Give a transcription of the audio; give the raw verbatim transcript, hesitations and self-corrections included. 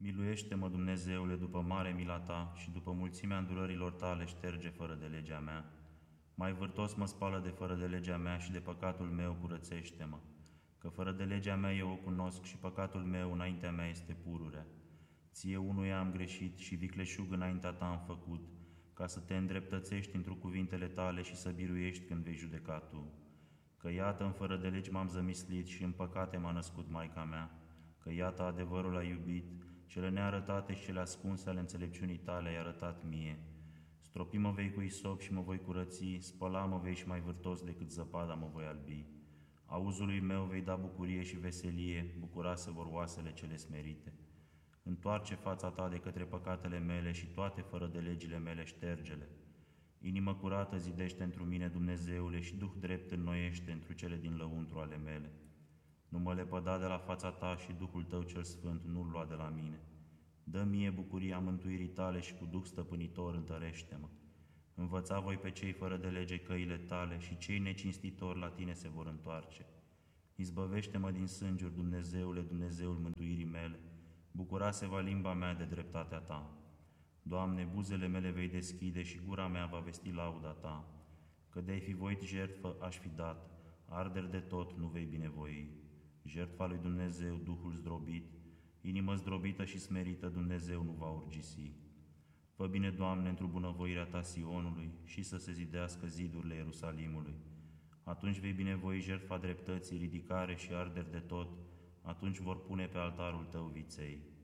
Miluiește-mă, Dumnezeule, după mare mila Ta și după mulțimea îndurărilor Tale șterge fără de legea mea. Mai vârtos mă spală de fără de legea mea și de păcatul meu curățește-mă, că fără de legea mea eu o cunosc și păcatul meu înaintea mea este pururea. Ție unuia am greșit și vicleșug înaintea Ta am făcut, ca să Te îndreptățești într cuvintele Tale și să biruiești când vei judeca Tu. Că iată în fără de legi m-am zămislit și în păcate m-a născut Maica mea, că iată adevărul a iubit, cele nearătate și cele ascunse ale înțelepciunii Tale ai arătat mie. Stropi mă vei cu isop și mă voi curăți, spăla mă vei și mai vârtos decât zăpada mă voi albi. Auzului meu vei da bucurie și veselie, bucura se vor oasele cele smerite. Întoarce fața Ta de către păcatele mele și toate fără de legile mele ștergele. Inimă curată zidește întru mine, Dumnezeule, și Duh drept înnoiește întru cele din lăuntru ale mele. Nu mă lepăda de la fața Ta și Duhul Tău cel Sfânt nu-l lua de la mine. Dă mie bucuria mântuirii Tale și cu Duh stăpânitor întărește-mă. Învăța voi pe cei fără de lege căile Tale și cei necinstitori la Tine se vor întoarce. Izbăvește-mă din sângeri, Dumnezeule, Dumnezeul mântuirii mele, bucura se va limba mea de dreptatea Ta. Doamne, buzele mele vei deschide și gura mea va vesti lauda Ta. Că de-ai fi voit jertfă aș fi dat, arderi de tot nu vei binevoi. Jertfa lui Dumnezeu, Duhul zdrobit, inimă zdrobită și smerită Dumnezeu nu va urgisi. Fă bine, Doamne, într-o bunăvoirea Ta Sionului și să se zidească zidurile Ierusalimului. Atunci vei binevoi jertfa dreptății, ridicare și arderi de tot, atunci vor pune pe altarul Tău viței.